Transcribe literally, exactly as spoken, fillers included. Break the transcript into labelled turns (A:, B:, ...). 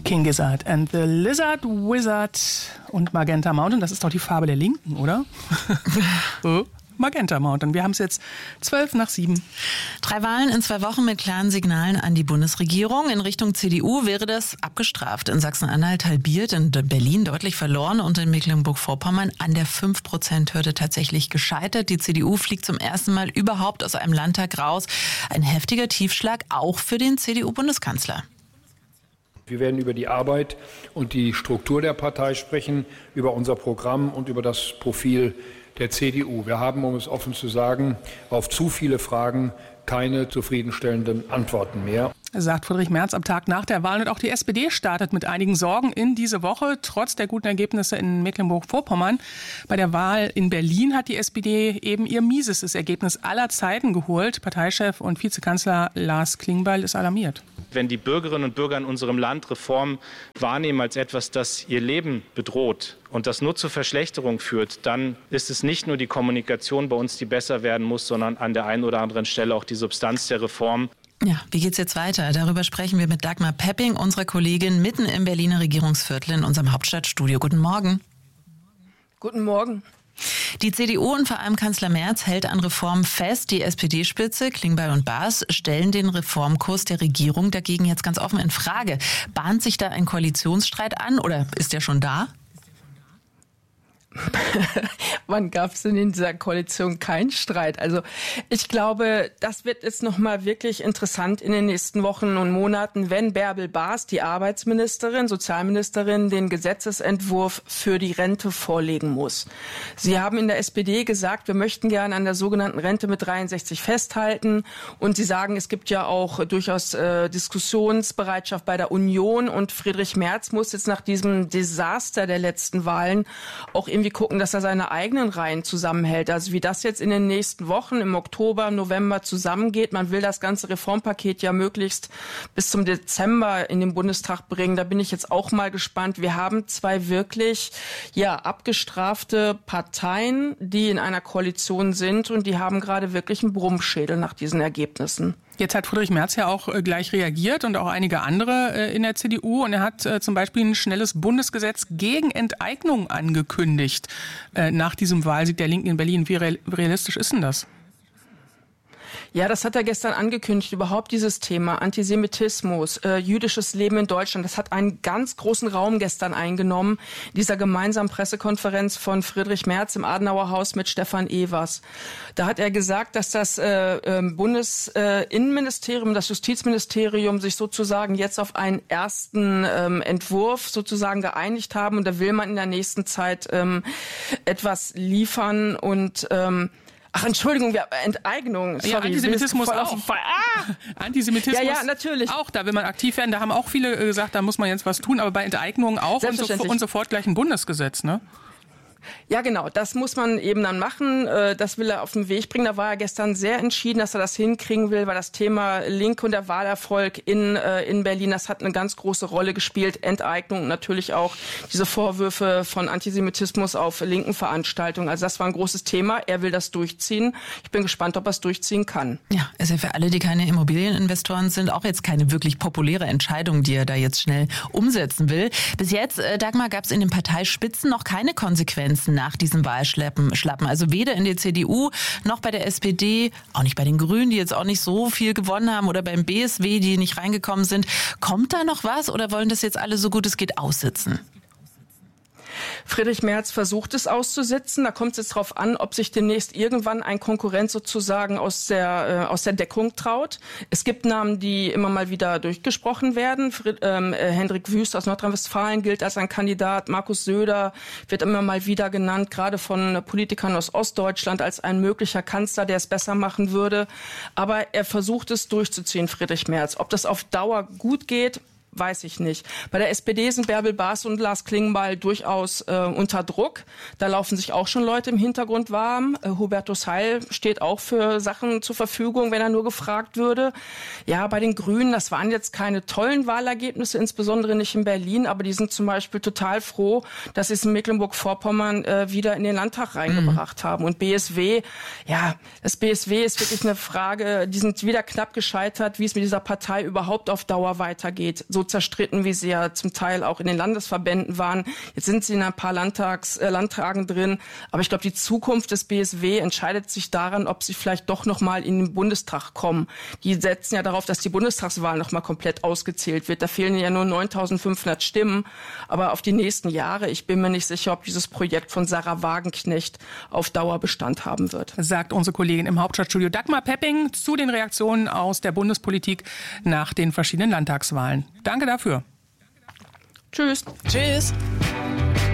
A: King Gizzard and the Lizard Wizard und Magenta Mountain. Das ist doch die Farbe der Linken, oder? oh. Magenta Mountain. Wir haben es jetzt zwölf nach sieben.
B: Drei Wahlen in zwei Wochen mit klaren Signalen an die Bundesregierung. In Richtung C D U wäre das abgestraft. In Sachsen-Anhalt halbiert, in Berlin deutlich verloren und in Mecklenburg-Vorpommern an der fünf Prozent Hürde tatsächlich gescheitert. Die C D U fliegt zum ersten Mal überhaupt aus einem Landtag raus. Ein heftiger Tiefschlag auch für den C D U-Bundeskanzler.
C: Wir werden über die Arbeit und die Struktur der Partei sprechen, über unser Programm und über das Profil der C D U. Wir haben, um es offen zu sagen, auf zu viele Fragen keine zufriedenstellenden Antworten mehr.
A: Sagt Friedrich Merz am Tag nach der Wahl. Und auch die S P D startet mit einigen Sorgen in diese Woche, trotz der guten Ergebnisse in Mecklenburg-Vorpommern. Bei der Wahl in Berlin hat die S P D eben ihr miesestes Ergebnis aller Zeiten geholt. Parteichef und Vizekanzler Lars Klingbeil ist alarmiert.
D: Wenn die Bürgerinnen und Bürger in unserem Land Reformen wahrnehmen als etwas, das ihr Leben bedroht und das nur zur Verschlechterung führt, dann ist es nicht nur die Kommunikation bei uns, die besser werden muss, sondern an der einen oder anderen Stelle auch die Substanz der Reform.
B: Ja, wie geht's jetzt weiter? Darüber sprechen wir mit Dagmar Pepping, unserer Kollegin mitten im Berliner Regierungsviertel in unserem Hauptstadtstudio. Guten Morgen.
E: Guten Morgen.
B: Die C D U und vor allem Kanzler Merz hält an Reformen fest. Die S P D-Spitze, Klingbeil und Baas, stellen den Reformkurs der Regierung dagegen jetzt ganz offen in Frage. Bahnt sich da ein Koalitionsstreit an oder ist der schon da?
E: Wann gab es denn in dieser Koalition keinen Streit? Also ich glaube, das wird jetzt nochmal wirklich interessant in den nächsten Wochen und Monaten, wenn Bärbel Baas, die Arbeitsministerin, Sozialministerin, den Gesetzesentwurf für die Rente vorlegen muss. Sie haben in der S P D gesagt, wir möchten gerne an der sogenannten Rente mit dreiundsechzig festhalten. Und Sie sagen, es gibt ja auch durchaus äh, Diskussionsbereitschaft bei der Union. Und Friedrich Merz muss jetzt nach diesem Desaster der letzten Wahlen auch irgendwie gucken, dass er seine eigenen Reihen zusammenhält. Also wie das jetzt in den nächsten Wochen im Oktober, November zusammengeht. Man will das ganze Reformpaket ja möglichst bis zum Dezember in den Bundestag bringen. Da bin ich jetzt auch mal gespannt. Wir haben zwei wirklich ja abgestrafte Parteien, die in einer Koalition sind und die haben gerade wirklich einen Brummschädel nach diesen Ergebnissen.
A: Jetzt hat Friedrich Merz ja auch gleich reagiert und auch einige andere in der C D U. Und er hat zum Beispiel ein schnelles Bundesgesetz gegen Enteignung angekündigt nach diesem Wahlsieg der Linken in Berlin. Wie realistisch ist denn das?
E: Ja, das hat er gestern angekündigt. Überhaupt dieses Thema Antisemitismus, äh, jüdisches Leben in Deutschland, das hat einen ganz großen Raum gestern eingenommen. Dieser gemeinsamen Pressekonferenz von Friedrich Merz im Adenauerhaus mit Stefan Evers. Da hat er gesagt, dass das äh, äh, Bundesinnenministerium, das Justizministerium sich sozusagen jetzt auf einen ersten ähm, Entwurf sozusagen geeinigt haben. Und da will man in der nächsten Zeit ähm, etwas liefern und ähm, Ach, Entschuldigung, wir, Enteignung. Sorry,
A: ja, Antisemitismus auch.
E: Ah!
A: Antisemitismus
E: ja, ja, natürlich.
A: auch. Da will man aktiv werden. Da haben auch viele gesagt, da muss man jetzt was tun. Aber bei Enteignung auch und, so, und sofort gleich ein Bundesgesetz, ne?
E: Ja, genau. Das muss man eben dann machen. Das will er auf den Weg bringen. Da war er gestern sehr entschieden, dass er das hinkriegen will, weil das Thema Linke und der Wahlerfolg in, in Berlin, das hat eine ganz große Rolle gespielt. Enteignung und natürlich auch diese Vorwürfe von Antisemitismus auf linken Veranstaltungen. Also das war ein großes Thema. Er will das durchziehen. Ich bin gespannt, ob er es durchziehen kann.
B: Ja, ist ja für alle, die keine Immobilieninvestoren sind, auch jetzt keine wirklich populäre Entscheidung, die er da jetzt schnell umsetzen will. Bis jetzt, Dagmar, gab es in den Parteispitzen noch keine Konsequenzen nach diesem Wahlschlappen. Also weder in der C D U noch bei der S P D, auch nicht bei den Grünen, die jetzt auch nicht so viel gewonnen haben, oder beim B S W, die nicht reingekommen sind. Kommt da noch was oder wollen das jetzt alle so gut es geht aussitzen?
E: Friedrich Merz versucht es auszusitzen. Da kommt es jetzt drauf an, ob sich demnächst irgendwann ein Konkurrent sozusagen aus der, äh, aus der Deckung traut. Es gibt Namen, die immer mal wieder durchgesprochen werden. Fried, ähm, äh, Hendrik Wüst aus Nordrhein-Westfalen gilt als ein Kandidat. Markus Söder wird immer mal wieder genannt, gerade von Politikern aus Ostdeutschland, als ein möglicher Kanzler, der es besser machen würde. Aber er versucht es durchzuziehen, Friedrich Merz. Ob das auf Dauer gut geht, weiß ich nicht. Bei der S P D sind Bärbel Baas und Lars Klingbeil durchaus äh, unter Druck. Da laufen sich auch schon Leute im Hintergrund warm. Äh, Hubertus Heil steht auch für Sachen zur Verfügung, wenn er nur gefragt würde. Ja, bei den Grünen, das waren jetzt keine tollen Wahlergebnisse, insbesondere nicht in Berlin, aber die sind zum Beispiel total froh, dass sie es in Mecklenburg-Vorpommern äh, wieder in den Landtag reingebracht mhm. haben. Und B S W, ja, das B S W ist wirklich eine Frage, die sind wieder knapp gescheitert, wie es mit dieser Partei überhaupt auf Dauer weitergeht. So so zerstritten, wie sie ja zum Teil auch in den Landesverbänden waren. Jetzt sind sie in ein paar Landtags, äh, Landtagen drin. Aber ich glaube, die Zukunft des B S W entscheidet sich daran, ob sie vielleicht doch noch mal in den Bundestag kommen. Die setzen ja darauf, dass die Bundestagswahl noch mal komplett ausgezählt wird. Da fehlen ja nur neuntausendfünfhundert Stimmen. Aber auf die nächsten Jahre, ich bin mir nicht sicher, ob dieses Projekt von Sarah Wagenknecht auf Dauer Bestand haben wird.
A: Sagt unsere Kollegin im Hauptstadtstudio Dagmar Pepping zu den Reaktionen aus der Bundespolitik nach den verschiedenen Landtagswahlen. Danke dafür.
E: Tschüss.
B: Tschüss.